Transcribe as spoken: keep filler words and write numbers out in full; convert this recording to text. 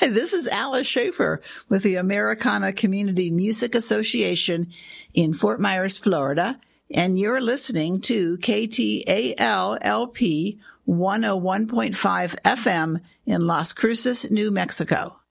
Hi, this is Alice Schaefer with the Americana Community Music Association in Fort Myers, Florida, and you're listening to K T A L L P one oh one point five F M in Las Cruces, New Mexico.